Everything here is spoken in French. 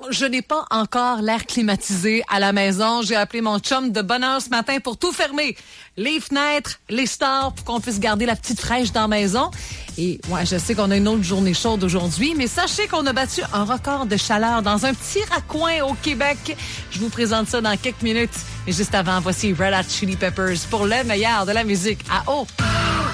je n'ai pas encore l'air climatisé à la maison. J'ai appelé mon chum de bonne heure ce matin pour tout fermer. Les fenêtres, les stores, pour qu'on puisse garder la petite fraîche dans la maison. Et ouais, je sais qu'on a une autre journée chaude aujourd'hui, mais sachez qu'on a battu un record de chaleur dans un petit raccoin au Québec. Je vous présente ça dans quelques minutes. Mais juste avant, voici Red Hot Chili Peppers pour le meilleur de la musique à eau.